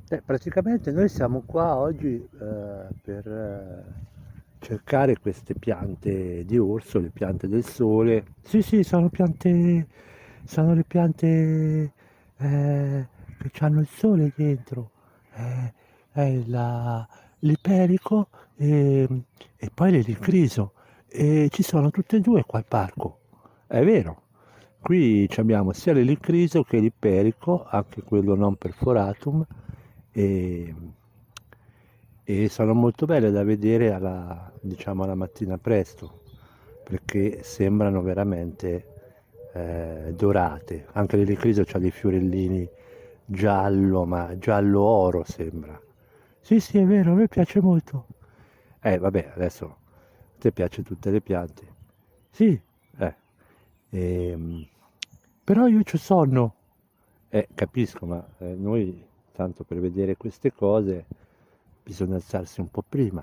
Praticamente noi siamo qua oggi per cercare queste piante di orso, le piante del sole. Sì, sì, sono le piante che hanno il sole dentro. Eh, è l'iperico e poi l'elicriso. E ci sono tutte e due qua al parco. È vero. Qui abbiamo sia l'elicriso che l'iperico, anche quello non perforatum, e, e sono molto belle da vedere diciamo, alla mattina presto, perché sembrano veramente dorate. Anche l'elicriso ha dei fiorellini giallo, ma giallo oro sembra. Sì, sì, è vero, a me piace molto. Vabbè, adesso a te piace tutte le piante. Sì, eh. Ehm, però io c'ho sonno. Capisco, ma noi, tanto per vedere queste cose, bisogna alzarsi un po' prima.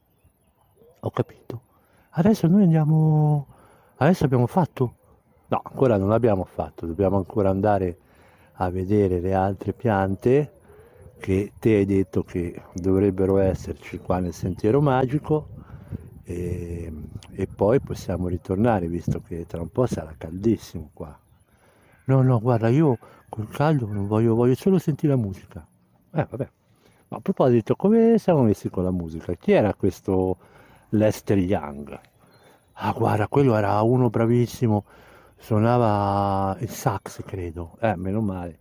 Ho capito. Adesso noi andiamo. Adesso abbiamo fatto? No, ancora non l'abbiamo fatto. Dobbiamo ancora andare a vedere le altre piante che te hai detto che dovrebbero esserci qua nel sentiero magico e, e poi possiamo ritornare, visto che tra un po' sarà caldissimo qua. No, no, guarda, io col caldo non voglio solo sentire la musica. Vabbè. Ma a proposito, come siamo messi con la musica? Chi era questo Lester Young? Ah, guarda, quello era uno bravissimo, suonava il sax, credo. Meno male.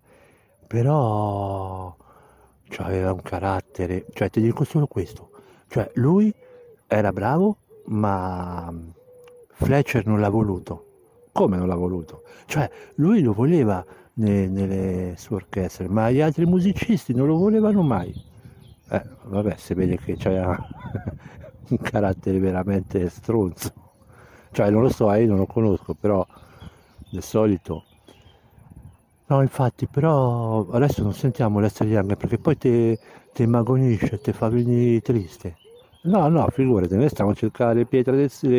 Però aveva un carattere, cioè ti dico solo questo, cioè lui era bravo, ma Fletcher non l'ha voluto. Come non l'ha voluto? Cioè lui lo voleva nelle sue orchestre, ma gli altri musicisti non lo volevano mai. Vabbè, si vede che c'era un carattere veramente stronzo. Cioè, non lo so, io non lo conosco, però di solito. No, infatti, però adesso non sentiamo l'essere young perché poi ti immagonisce, ti fa venire triste. No, no, figurati, noi stiamo a cercare le pietre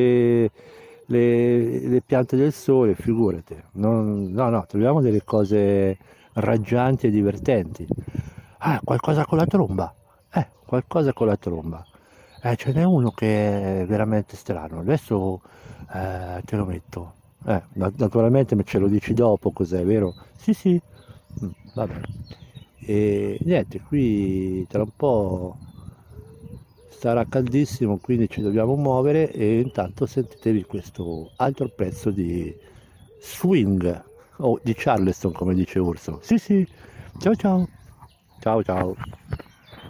le piante del sole, figurati. No, no, troviamo delle cose raggianti e divertenti. Ah, qualcosa con la tromba. Qualcosa con la tromba. Ce n'è uno che è veramente strano. Adesso te lo metto. Naturalmente me ce lo dici dopo cos'è, vero? Sì, sì. Vabbè. E niente, qui tra un po' sarà caldissimo, quindi ci dobbiamo muovere e intanto sentitevi questo altro pezzo di swing o di Charleston come dice Urso. Sì, sì. Ciao ciao. Ciao ciao.